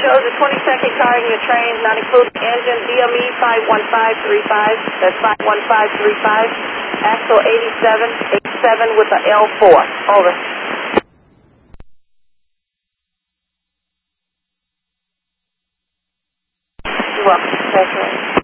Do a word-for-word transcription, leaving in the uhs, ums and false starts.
shows a twenty-second car in your train, not including engine, D M E five one five three five, that's five one five three five, axle eighty-seven, eighty-seven with the L four. Over. You're welcome. Congratulations.